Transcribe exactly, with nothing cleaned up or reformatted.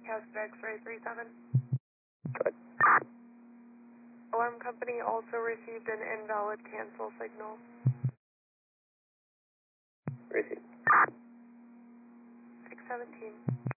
Casper X-ray three seven. Good. Alarm company also received an invalid cancel signal. Received. six seventeen.